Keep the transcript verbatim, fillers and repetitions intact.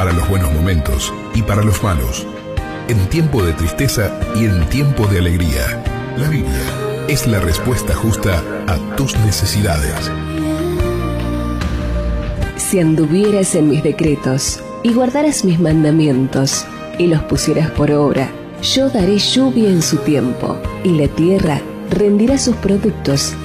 para los buenos momentos y para los malos, en tiempo de tristeza y en tiempo de alegría. La Biblia es la respuesta justa a tus necesidades. Si anduvieras en mis decretos y guardaras mis mandamientos y los pusieras por obra, yo daré lluvia en su tiempo y la tierra rendirá sus productos.